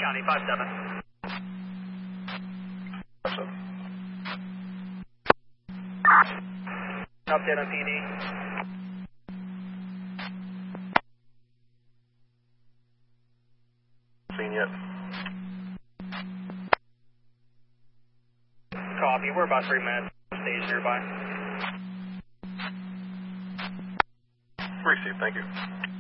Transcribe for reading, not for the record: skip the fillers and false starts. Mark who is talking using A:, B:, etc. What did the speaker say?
A: County, 5-7. Update on PD.
B: Seen yet?
A: Copy, we're about 3 minutes. Stage nearby.
B: Received, thank you.